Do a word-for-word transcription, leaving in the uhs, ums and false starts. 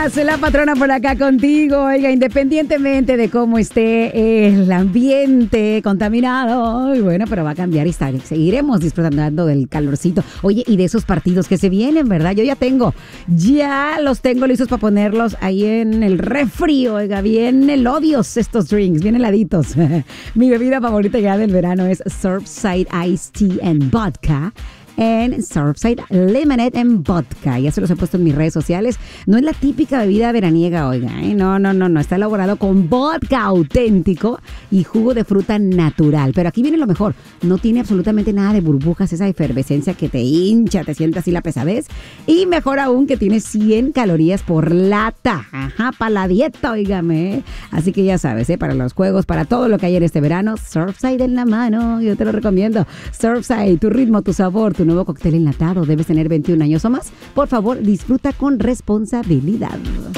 días, la patrona por acá contigo. Oiga, independientemente de cómo esté el ambiente contaminado, y bueno, pero va a cambiar y está- seguiremos disfrutando del calorcito. Oye, y de esos partidos que se vienen, ¿verdad? Yo ya tengo, ya los tengo listos para ponerlos ahí en el refri. Oiga, bien elodios estos drinks, bien heladitos. Mi bebida favorita ya del verano es Surfside Iced Tea and Vodka. En Surfside Lemonade en Vodka. Ya se los he puesto en mis redes sociales. No es la típica bebida veraniega, oiga, ¿eh? No, no, no, no. Está elaborado con vodka auténtico y jugo de fruta natural. Pero aquí viene lo mejor. No tiene absolutamente nada de burbujas, esa efervescencia que te hincha, te siente así la pesadez. Y mejor aún que tiene cien calorías por lata. Ajá, para la dieta, oígame. ¿eh? Así que ya sabes, ¿eh? Para los juegos, para todo lo que hay en este verano, Surfside en la mano. Yo te lo recomiendo. Surfside, tu ritmo, tu sabor, tu nuevo cóctel enlatado. Debes tener veintiún años o más. Por favor, disfruta con responsabilidad.